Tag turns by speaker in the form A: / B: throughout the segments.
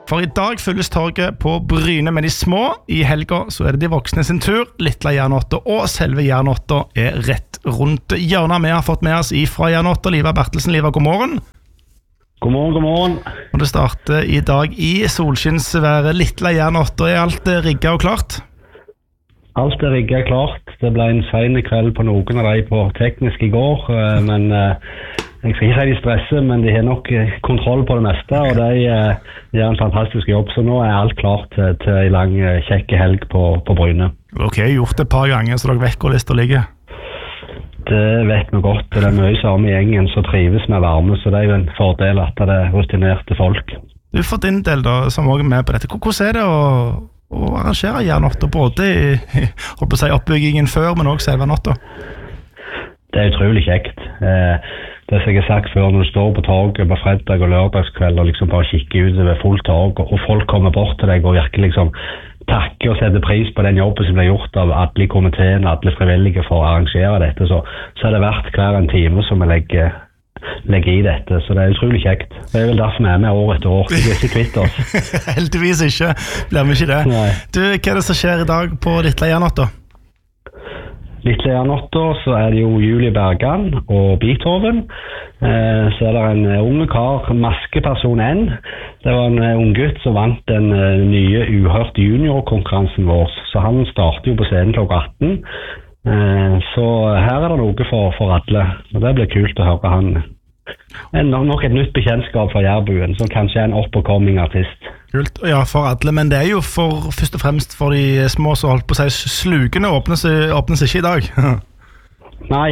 A: For i dag fylles torget på Bryne med de små. I helga så det de voksne sin tur. Lille Jernåtta og selve Jernåtta rett rundt hjørnet. Vi har fått med oss ifra Jernåtta Liva Bertelsen. Liva, god morgen.
B: God morgen, god morgen.
A: Og det starter i dag i solskinnsværet. Lille Jernåtta, alt rigget og klart?
B: Alt rigget klart. Det ble en sen kveld på noen av de på teknisk i går, men jeg skal ikke si de stresser, men de har nok kontroll på det meste, og de gjør en fantastisk jobb, så nå alt klart til en lang, kjekke helg på Bryne.
A: Ok, gjort det et par ganger, så dere vet hvor lista ligger?
B: Det vet vi godt, det mye samme i gjengen som trives med varme, så det jo en fordel at det rutinerte folk.
A: Du får din del da, som også med på dette. Hvordan det å arrangere Jernåtta, både i oppbyggingen før, men også selve natta?
B: Det utrolig kjekt. Det som jeg har sagt før, når du står på torget på fredag og lørdagskveld og liksom bare kikker ut over fullt torg, og folk kommer bort til deg og virkelig liksom takker og setter pris på den jobben som blir gjort av alle i komiteen, alle frivillige for å arrangere dette, så det verdt hver en time som vi legger i dette, så det utrolig kjekt. Det vel derfor vi med år etter år. Vi blir ikke kvitt oss.
A: Heldigvis ikke, blir vi ikke det. Nei. Du, hva det som skjer i dag på Lille Jernåtta?
B: Lille Jernåtta så det jo Julie Bergan og Beethoven. Så det en unge kar, maskeperson N. Det var en ung gutt som vant den nye Uhørt junior-konkurransen vår. Så han starter jo på scenen klokka 18. Så her det noe for alle. Og det blir kult å høre han. Nok et nytt bekjentskap for Jærbuen, som kanskje en up-and-coming artist.
A: Kult, ja, for alle, men det jo først og fremst for de små som holdt på å si slukene åpnes ikke i dag.
B: Nei,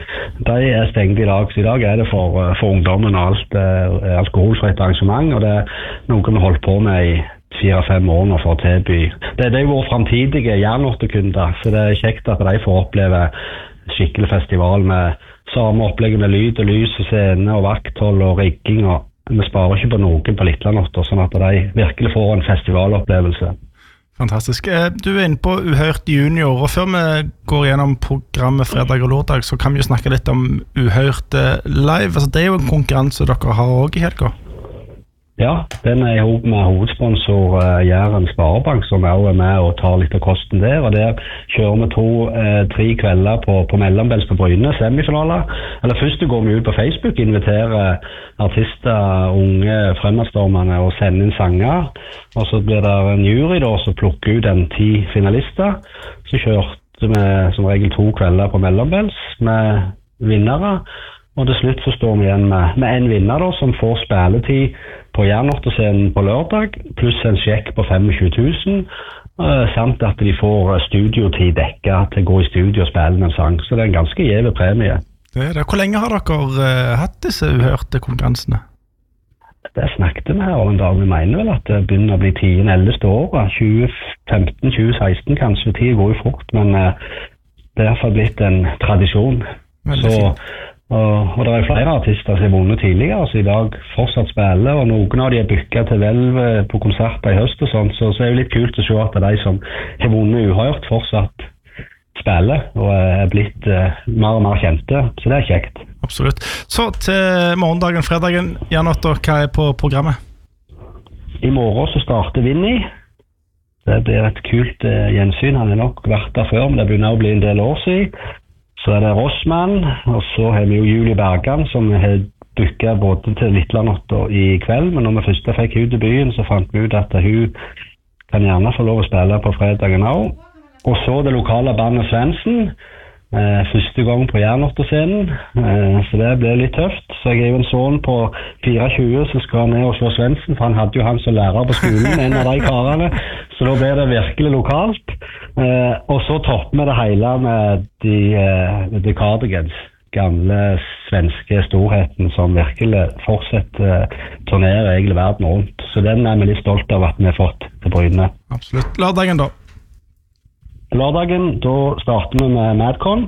B: de stengt i dag, så i dag det for ungdommen og alt alkoholfritt arrangement, og det noe vi holdt på med i 4-5 år nå for å tilby. Det jo våre fremtidige Jernåtta-kunder, så det kjekt at de får oppleve skikkelig festival med samme opplegg med lyd og lys og scene og vakthold og rigging, og vi sparer ikke på noen på Lille Jernåtta, sånn at de virkelig får en festivalopplevelse.
A: Fantastisk. Du inne på Uhørt junior, og før vi går gjennom programmet fredag og lørdag, så kan vi jo snakke litt om Uhørt live. Altså, det jo en konkurranse dere har også i helga.
B: Ja, den i hop med hovedsponsor Jæren Sparebank, som også med og tar litt av kosten der, og der kjører vi 3 kvelder på Mellombels på Bryne, semifinaler. Eller først går vi ut på Facebook, inviterer artister, unge fremadstormene og sender inn sanger, og så blir det en jury da, som plukker ut 10 finalister. Så kjørte vi som regel 2 kvelder på Mellombels med vinnere, og til slutt så står vi igjen med en vinner da, som får spilletid på Jernåtta-scenen på lørdag, pluss en sjekk på 25 000, samt at de får studiotid dekket til å gå i studio og spille en sang. Så det en ganske gjeve premie.
A: Det det. Hvor lenge har dere hatt disse uhørte konkurransene?
B: Det snakket vi her om en dag. Vi mener vel at det begynner å bli 10-11 år, 2015-2016 kanskje. Tid går jo fort, men det i hvert fall blitt en tradisjon.
A: Veldig fint.
B: Og det flere artister som har vunnet tidligere, så i dag fortsatt spiller, og noen av de booket til Velv på konserter i høst og sånt, så det jo litt kult å se at de som har vunnet uhørt fortsatt spiller, og blitt mer og mer kjente, så det kjekt.
A: Absolutt. Så til morgendagen, fredagen, Jernåtta, hva på programmet?
B: I morgen så starter Vinnie. Det blir et kult gjensyn, han har nok vært der før, men det begynner å bli en del år siden. Så det Rossmann, og så har vi jo Julie Bergan, som har booket både til Lille Jernåtta i kveld, men når vi først fikk hun til byen, så fant vi ut at hun kan gjerne få lov å spille på fredagen også. Og så det lokale bandet Svendsen, første gang på Jernåtta-scenen, så det ble litt tøft. Så jeg jo en sånn på 24, så skal han ned og slå Svendsen, for han hadde jo han som lærer på skolen, en av de karene, så da ble det virkelig lokalt. Og så topper vi det hele med The Cardigans, gamle svenske storheten som virkelig fortsetter turnere egentlig verden rundt. Så den vi litt stolt av at vi har fått til Bryne.
A: Absolutt. Lørdagen da?
B: Lørdagen, da starter vi med Madcon,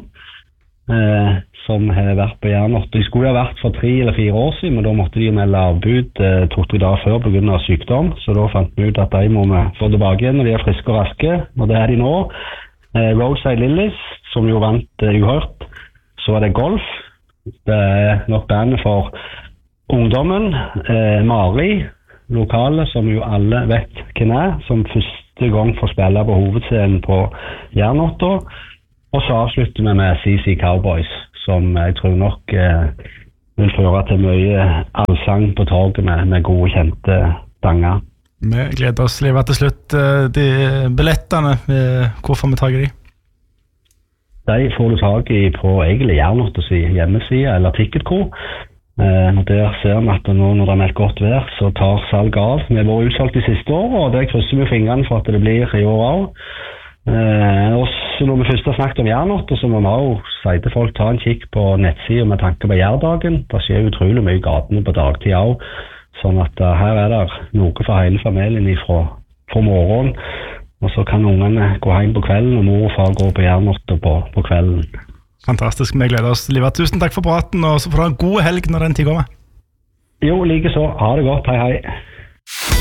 B: som har vært på Jernåtta. De skulle ha vært for 3 eller 4 år siden, men da måtte de melde avbud 2-3 dager før på grunn av sykdom, så da fant vi ut at de må vi få tilbake igjen når de friske og raske, og det de nå. Roadside Lilies, som jo vant uhørt. Så det Golf, det nok bandet for ungdommen. Mari, lokale, som jo alle vet hvem som første gang får spille på hovedscenen på Jernåtta. Og så avslutter vi med CC Cowboys, som jeg tror nok vil føre til mye allsang på torget med gode, kjente danger.
A: Vi gleder oss, Liva, til slutt. De billettene, hvor får vi tag i de?
B: De får du tag i på egentlig Jernåttas hjemmeside, eller Ticketco. Der ser vi at nå når det er meldt godt vær, så tar salg av. Vi har vært utsolgt de siste årene, og det krysser vi fingrene for at det blir i år også. Og så når vi først har snakket om Jernåtta, så må vi også si til folk ta en kikk på nettsiden med tanke på Jærdagen. Det skjer utrolig mye i gatene på dagtid også, sånn at her er det noe for hele familien fra morgen. Og så kan ungene gå hjem på kvelden, og mor og far går på Jernåtta på kvelden.
A: Fantastisk, vi gleder oss. Liva, tusen takk for praten, og så får du ha en god helg når den tid kommer.
B: Jo, like så. Ha det godt. Hei, hei.